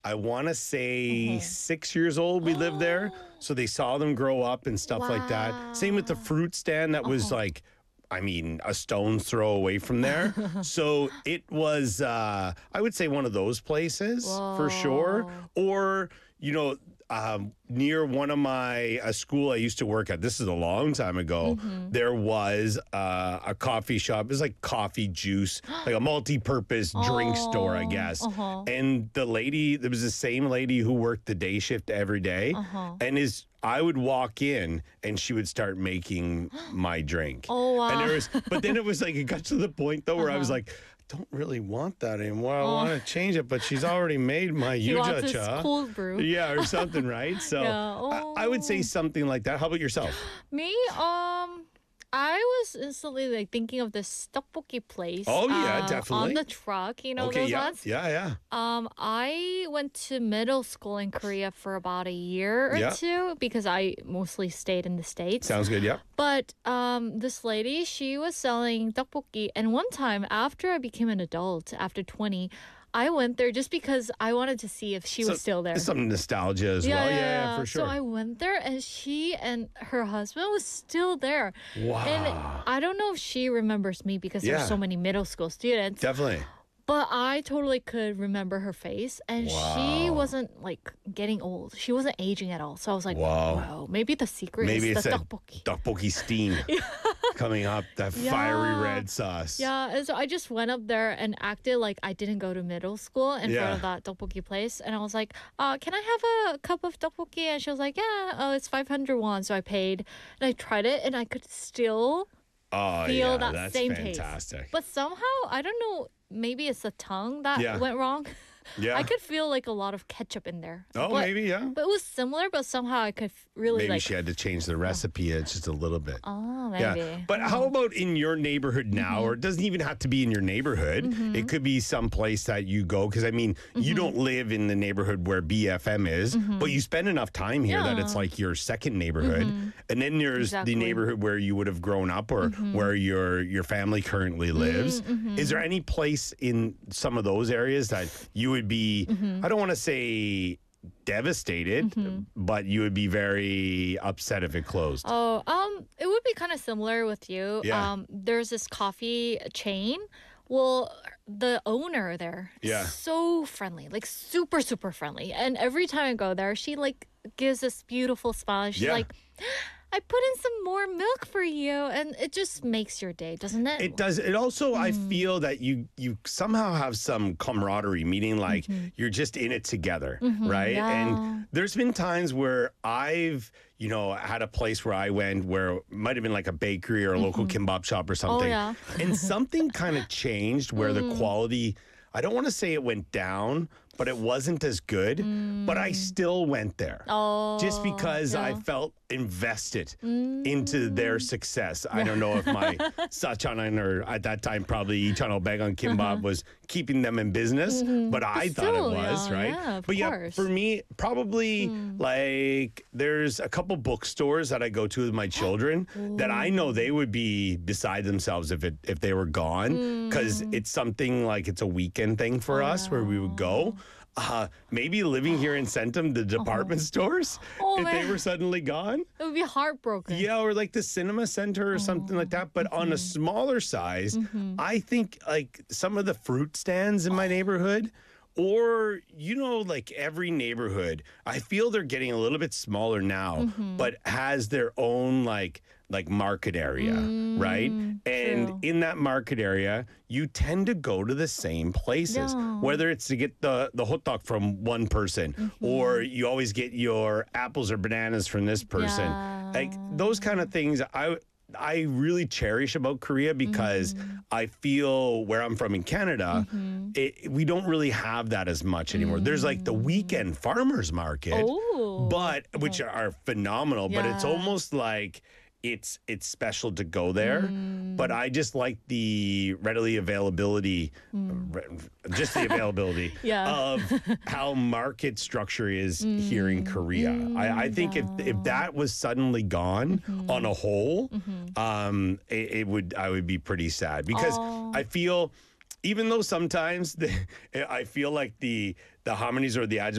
I want to say 6 years old. We lived there, so they saw them grow up and stuff like that. Same with the Wow. fruit stand that was like, I mean, a stone's throw away from there. So it was, I would say, one of those places for sure. Whoa. Or, you know, near one of my a school I used to work at, this is a long time ago, there was a coffee shop. It was like coffee juice, like a multi-purpose drink store, I guess. And the lady, there was the same lady who worked the day shift every day. And I would walk in and she would start making my drink. Oh, wow. And but then it was like, it got to the point though where I was like, don't really want that anymore. I want to change it, but she's already made my He wants his yuja-cha. cold brew. Yeah, or something, right? So Yeah. I would say something like that. How about yourself? Me, I was instantly like thinking of this tteokbokki place. Oh, yeah, definitely. On the truck, you know Okay, those yeah, ones. yeah. I went to middle school in Korea for about a year or Yeah. two because I mostly stayed in the States. Sounds good, yeah. But this lady, she was selling tteokbokki, and one time after I became an adult, after 20, I went there just because I wanted to see if she was still there. Some nostalgia as well. Yeah, for sure. So I went there, and she and her husband was still there. Wow. And I don't know if she remembers me because Yeah. there's so many middle school students. Definitely. But I totally could remember her face, and she Wow. wasn't like getting old. She wasn't aging at all. So I was like, Wow. wow, maybe the secret Maybe is it's the that tteokbokki. tteokbokki steam coming up, that fiery Yeah. red sauce. Yeah, and so I just went up there and acted like I didn't go to middle school in Yeah. front of that tteokbokki place. And I was like, can I have a cup of tteokbokki? And she was like, yeah, it's 500 won. So I paid, and I tried it, and I could still Oh, feel yeah, that that's same fantastic. taste. But somehow, I don't know, maybe it's the tongue that Yeah. went wrong. Yeah. I could feel like a lot of ketchup in there. Oh, but, maybe, yeah. But it was similar, but somehow I could really Maybe like. she had to change the recipe just a little bit. Oh, maybe. Yeah. But how about in your neighborhood now? Or it doesn't even have to be in your neighborhood. It could be some place that you go. Because, I mean, you don't live in the neighborhood where BFM is, but you spend enough time here that it's Yeah. like your second neighborhood. And then there's Exactly. the neighborhood where you would have grown up or where your family currently lives. Is there any place in some of those areas that you would be, I don't want to say devastated, but you would be very upset if it closed? Oh, it would be kind of similar with you. Yeah. There's this coffee chain. Well, the owner there, Yeah. so friendly, like super, super friendly. And every time I go there, she like gives this beautiful smile. She's Yeah. like, I put in some more milk for you, and it just makes your day, doesn't it? It does. It also, I feel that you somehow have some camaraderie, meaning like you're just in it together, right? Yeah. And there's been times where I've, had a place where I went where it might have been like a bakery or a local kimbap shop or something. yeah. And something kind of changed where the quality, I don't want to say it went down, but it wasn't as good. But I still went there. Oh, Just because I yeah. felt invested into their success. I don't know if my Sachanan or at that time probably Channel Bag on Kimbap was keeping them in business, but I thought it still, was, yeah, right? yeah, of but yeah, course. for me, probably like there's a couple bookstores that I go to with my children that I know they would be beside themselves if they were gone because it's something like it's a weekend thing for us where we would go. Maybe living here in Centum, the department stores, Oh, if they man. were suddenly gone. It would be heartbroken. Yeah, or like the cinema center or something like that. But on a smaller size, I think like some of the fruit stands in my neighborhood, or like every neighborhood, I feel they're getting a little bit smaller now, but has their own like market area, right? And true. in that market area, you tend to go to the same places, Yeah. whether it's to get the hot dog from one person, or you always get your apples or bananas from this person. Yeah. Like those kind of things, I really cherish about Korea because I feel where I'm from in Canada, we don't really have that as much anymore. There's like the weekend farmers market, Oh. but which are phenomenal, but it's Yeah. almost like it's special to go there. But I just like the readily availability, just the availability Yeah. of how market structure is here in Korea. I think if that was suddenly gone on a whole, I would be pretty sad because I feel. Even though sometimes I feel like the hominies or the